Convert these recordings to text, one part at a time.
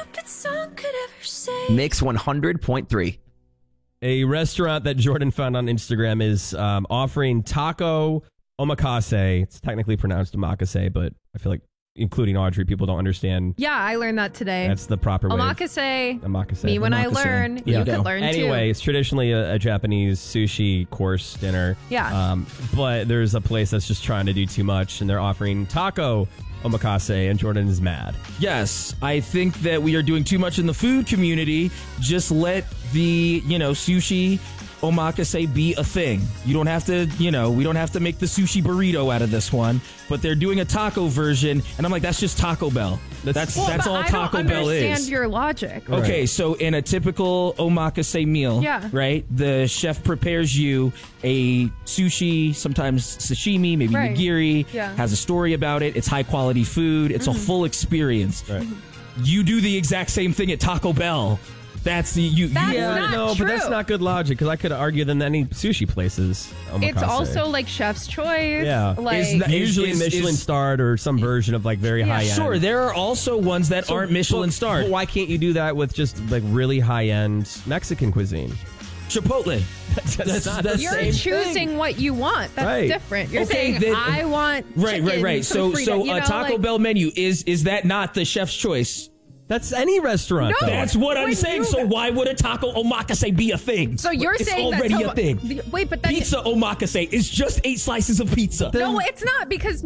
stupid song could ever say. Mix 100.3. A restaurant that Jordan found on Instagram is offering taco omakase. It's technically pronounced omakase, but I feel like including Audrey, people don't understand. Yeah, I learned that today. That's the proper way. Omakase. Me when I learn, yeah. you can learn too. Anyway, it's traditionally a Japanese sushi course dinner. Yeah. But there's a place that's just trying to do too much, and they're offering taco omakase, and Jordan is mad. Yes, I think that we are doing too much in the food community. Just let the, sushi omakase be a thing. You don't have to, we don't have to make the sushi burrito out of this one, but they're doing a taco version, and I'm like, that's just Taco Bell. That's all Taco Bell is. I don't understand your logic. Okay, Right. So in a typical omakase meal, right, the chef prepares you a sushi, sometimes sashimi, maybe nigiri, has a story about it, it's high quality food, it's a full experience. Right. You do the exact same thing at Taco Bell. That's not but true. that's not good logic, because I could argue than any sushi places. Omakase. It's also like Chef's Choice. Yeah. Like, usually Michelin starred or some version of like very high end. Sure, there are also ones that aren't Michelin starred. But why can't you do that with just like really high end Mexican cuisine? Chipotle. That's not the you're same choosing thing. what you want. That's different. You're saying then, I want right. chicken, So freedom, a Taco Bell menu is that not the chef's choice? That's any restaurant. No, though. That's what I'm saying. So why would a taco omakase be a thing? So you're it's saying already that's a thing. Wait, but then pizza omakase is just 8 slices of pizza. No, it's not, because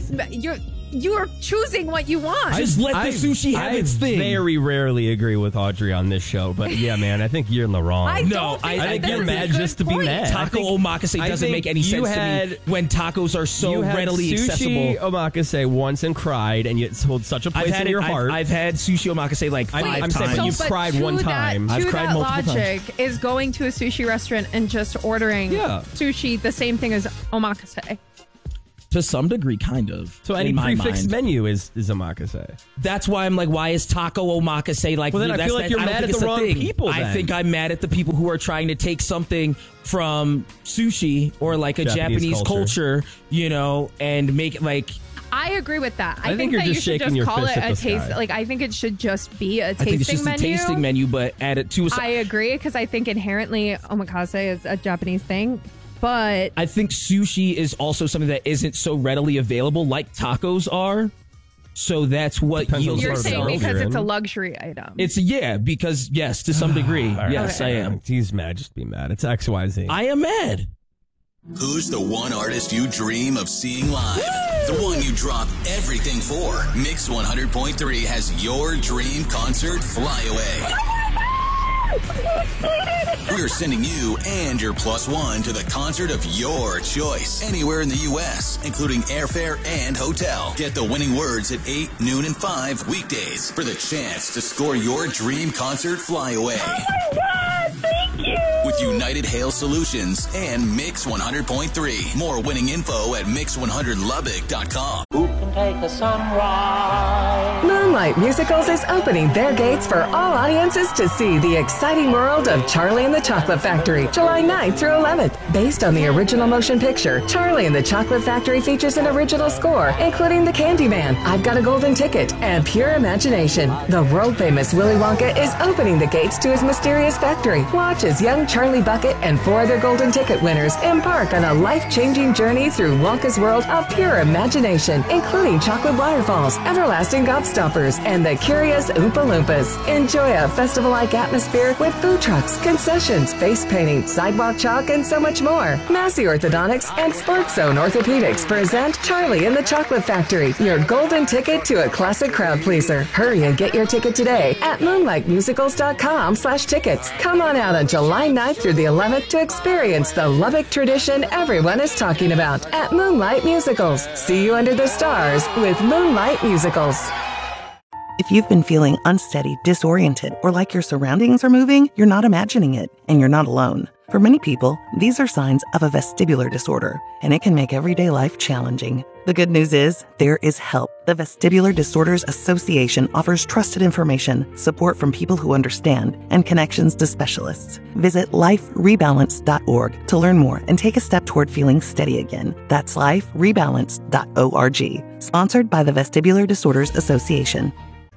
you're choosing what you want. Just let the sushi have its thing. I very rarely agree with Audrey on this show, but yeah, man, I think you're in the wrong. I think you're mad just to be mad. Taco omakase doesn't make any sense to me when tacos are so readily sushi accessible. Omakase once and cried, and yet hold such a place in your heart. I've had sushi omakase like 5 times. I'm saying you've cried one time. I've cried multiple logic times. is going to a sushi restaurant and just ordering sushi, the same thing as omakase. To some degree, kind of. So any prefixed menu is omakase. That's why I'm like, why is taco omakase like? Well, then I feel like you're mad at the wrong people. I think I'm mad at the people who are trying to take something from sushi or like a Japanese culture, and make it like. I agree with that. I think you're that just you should shaking your call fist it at a the taste. sky. Like, I think it should just be a tasting I think it's just menu. a tasting menu, but add it to. I agree, because I think inherently omakase is a Japanese thing. But I think sushi is also something that isn't so readily available like tacos are. So that's what you're saying, because it's a luxury item. It's because yes, to some degree. Yes, okay. I am. He's mad, just be mad. It's XYZ. I am mad. Who's the one artist you dream of seeing live? The one you drop everything for. Mix 100.3 has your dream concert flyaway. We are sending you and your +1 to the concert of your choice, anywhere in the U.S., including airfare and hotel. Get the winning words at 8, noon, and 5 weekdays for the chance to score your dream concert flyaway. Oh my God, thank you! With United Hail Solutions and Mix 100.3. More winning info at mix100lubbock.com. Who can take a sunrise? Moonlight Musicals is opening their gates for all audiences to see the exciting world of Charlie and the Chocolate Factory, July 9th through 11th. Based on the original motion picture, Charlie and the Chocolate Factory features an original score, including The Candyman, I've Got a Golden Ticket, and Pure Imagination. The world-famous Willy Wonka is opening the gates to his mysterious factory. Watch as young Charlie Bucket and 4 other Golden Ticket winners embark on a life-changing journey through Wonka's world of pure imagination, including chocolate waterfalls, everlasting gobstoppers, and the curious Oompa Loompas. Enjoy a festival-like atmosphere with food trucks, concessions, face painting, sidewalk chalk, and so much more. Massey Orthodontics and Sports Zone Orthopedics present Charlie and the Chocolate Factory, your golden ticket to a classic crowd pleaser. Hurry and get your ticket today at moonlightmusicals.com/tickets. Come on out on July 9th through the 11th to experience the Lubbock tradition everyone is talking about at Moonlight Musicals. See you under the stars with Moonlight Musicals. If you've been feeling unsteady, disoriented, or like your surroundings are moving, you're not imagining it, and you're not alone. For many people, these are signs of a vestibular disorder, and it can make everyday life challenging. The good news is, there is help. The Vestibular Disorders Association offers trusted information, support from people who understand, and connections to specialists. Visit liferebalance.org to learn more and take a step toward feeling steady again. That's liferebalance.org. Sponsored by the Vestibular Disorders Association.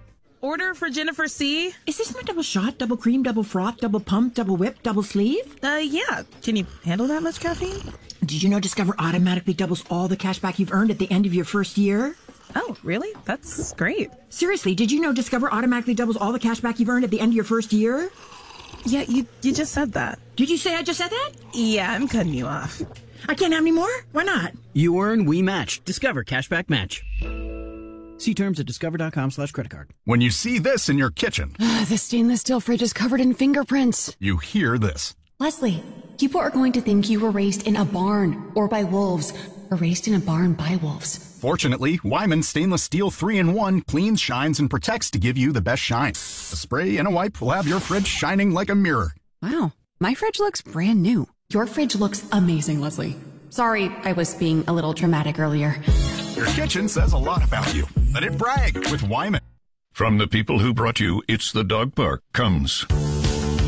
order for Jennifer C. Is this my double shot, double cream, double froth, double pump, double whip, double sleeve? Yeah. Can you handle that much caffeine? Did you know Discover automatically doubles all the cash back you've earned at the end of your first year? Oh, really? That's great. Seriously, did you know Discover automatically doubles all the cash back you've earned at the end of your first year? Yeah, you just said that. Did you say I just said that? Yeah, I'm cutting you off. I can't have any more? Why not? You earn, we match. Discover Cashback Match. See terms at discover.com/creditcard. When you see this in your kitchen. The stainless steel fridge is covered in fingerprints. You hear this. Leslie, people are going to think you were raised in a barn or by wolves or raised in a barn by wolves. Fortunately, Wyman Stainless Steel 3-in-1 cleans, shines, and protects to give you the best shine. A spray and a wipe will have your fridge shining like a mirror. Wow, my fridge looks brand new. Your fridge looks amazing, Leslie. Sorry, I was being a little dramatic earlier. Your kitchen says a lot about you. Let it brag with Wyman. From the people who brought you It's the Dog Park comes